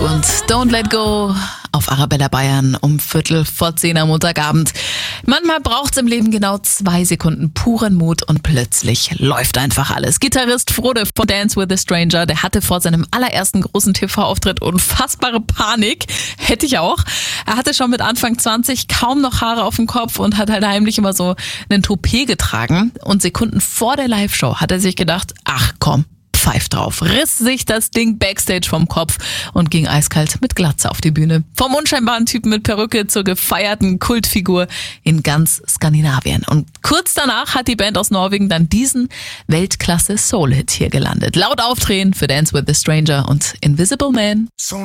und Don't Let Go auf Arabella Bayern um 9:15 am Montagabend. Manchmal braucht's im Leben genau 2 Sekunden puren Mut und plötzlich läuft einfach alles. Gitarrist Frode von Dance with a Stranger, der hatte vor seinem allerersten großen TV-Auftritt unfassbare Panik. Hätte ich auch. Er hatte schon mit Anfang 20 kaum noch Haare auf dem Kopf und hat halt heimlich immer so einen Toupet getragen. Und Sekunden vor der Live-Show hat er sich gedacht, ach komm, pfeift drauf, riss sich das Ding Backstage vom Kopf und ging eiskalt mit Glatze auf die Bühne. Vom unscheinbaren Typen mit Perücke zur gefeierten Kultfigur in ganz Skandinavien. Und kurz danach hat die Band aus Norwegen dann diesen Weltklasse-Soul-Hit hier gelandet. Laut Aufdrehen für Dance with a Stranger und Invisible Man.